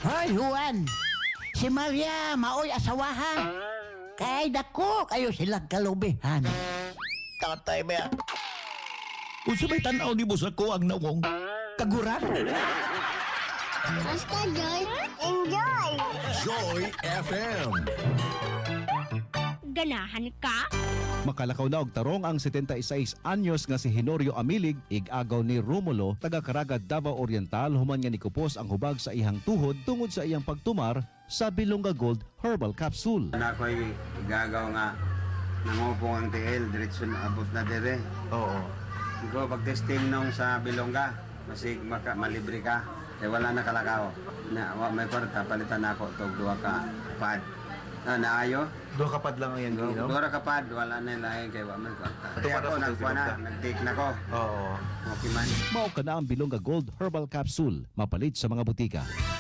Hoy, Juan! Si Maria, maoy asawahan. Kay dako kayo silang kalubihan. Tatay ba? Kung sabay tanaw ni mo sa ko ang nawong. Kaguran? Basta Joy, enjoy! Joy FM. Ganahan ka? Makalakaw na og tarong ang 76 anyos nga si Henorio Amilig, ig-agaw ni Romulo, taga Caraga, Davao Oriental, human nga nikupos ang hubag sa ihang tuhod tungod sa iyang pagtumar sa Bilonga Gold Herbal Capsule. Na ako'y igagaw nga nangupong ang TL, diretso na abot na dire. Oo. Ikaw pag-testing nung sa Bilonga, masig malibre ka. Kaya wala na kalakaw. May kwarta, palitan na ako itong duha ka pad. Naayo? Doon kapad lang ang yan, Gino? Duha ka pad, wala na yung lahi kaya wala may kwarta. Kaya para ako, sa nagkuha na, Bilonga. nag-take na ko. Oo. Okay man. Mao ka na ang Bilonga Gold Herbal Capsule, mapalit sa mga butika.